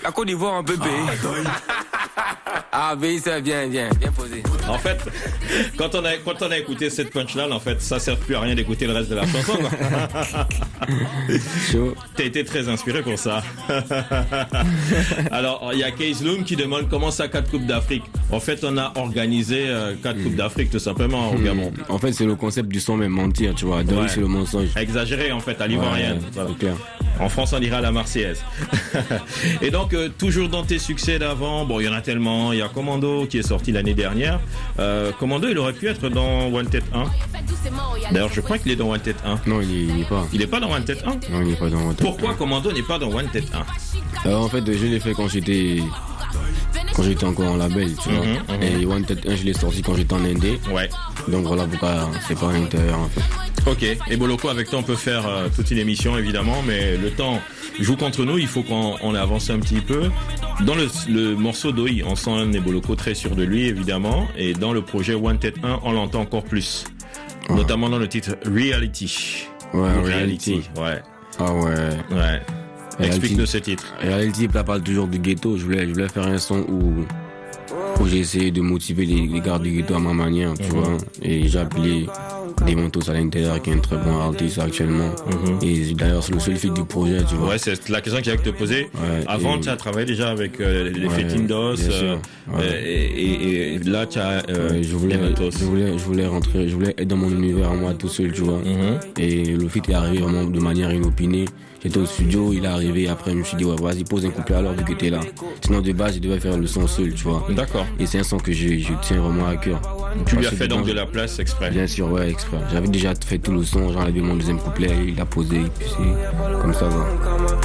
La Côte d'Ivoire, on peut payer. Ah, mais c'est bien posé. En fait, quand on a écouté cette punchline, en fait, ça sert plus à rien d'écouter le reste de la chanson. Chaud. T'as été très inspiré pour ça. Alors, il y a Case Loom qui demande comment ça 4 Coupes d'Afrique. En fait, on a organisé 4 Coupes d'Afrique tout simplement au Gabon. En fait, c'est le concept du son, même mentir, tu vois. Donc, Ouais. c'est le mensonge. Exagéré en fait à l'ivoirienne. Ouais, c'est clair. En France, on dirait à la Marseillaise. Et donc, toujours dans tes succès d'avant, bon, il y en a tellement. Il y a Commando qui est sorti l'année dernière. Commando, il aurait pu être dans Wanted 1. D'ailleurs, je crois qu'il est dans Wanted 1. Non, il n'est pas. Il est pas dans Wanted 1. Non, il n'est pas dans Wanted. Pourquoi Commando n'est pas dans Wanted 1? En fait, je l'ai fait quand j'étais encore en label, tu vois. Et Wanted 1, je l'ai sorti quand j'étais en indé. Ouais. Donc voilà pourquoi c'est pas à l'intérieur, en fait. Ok. Et Boloko, avec toi, on peut faire toute une émission, évidemment, mais le temps joue contre nous. Il faut qu'on avance un petit peu. Dans le morceau d'Oi, on sent Neboloko très sûr de lui, évidemment. Et dans le projet Wanted 1, on l'entend encore plus. Ouais. Notamment dans le titre Reality. Ouais, Reality. Ouais. Ah ouais. Ouais. Reality. Explique-nous ce titre. Reality, là, parle toujours du ghetto. Je voulais faire un son où j'ai essayé de motiver les gars du ghetto à ma manière, tu vois. Et j'ai appelé Demontos à l'intérieur, qui est un très bon artiste actuellement. Et d'ailleurs, c'est le seul feat du projet, tu vois. Ouais, c'est la question qu'il y a que te poser. Ouais, Avant, tu as travaillé déjà avec les Fetindos. Et là, tu as je voulais être dans mon univers à moi tout seul, tu vois. Et le feat est arrivé vraiment de manière inopinée. J'étais au studio, il est arrivé, après je me suis dit ouais, vas-y, pose un couplet alors vu que t'es là. Sinon de base je devais faire le son seul, tu vois. D'accord. Et c'est un son que je tiens vraiment à cœur. Tu lui as fait donc de la place exprès? Bien sûr, ouais, exprès. J'avais déjà fait tout le son, j'en avais mon deuxième couplet, il a posé, et puis c'est comme ça, ouais.